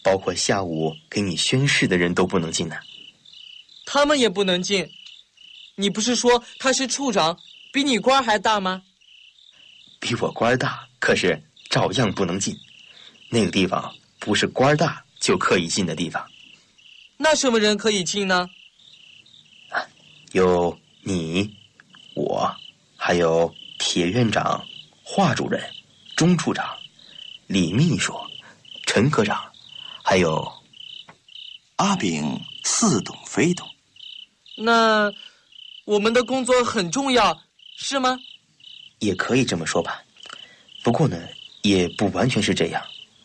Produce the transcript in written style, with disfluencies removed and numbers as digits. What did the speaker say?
包括下午给你宣誓的人都不能进呢。 他们也不能进。你不是说他是处长，比你官还大吗？ 比我官大，可是照样不能进。那个地方不是官大就可以进的地方。 那什么人可以进呢？ 有你、我，还有铁院长、华主任、钟处长、李秘书、陈科长，还有阿炳似懂非懂。 那我们的工作很重要，是吗？ 也可以这么说吧。不过呢，也不完全是这样。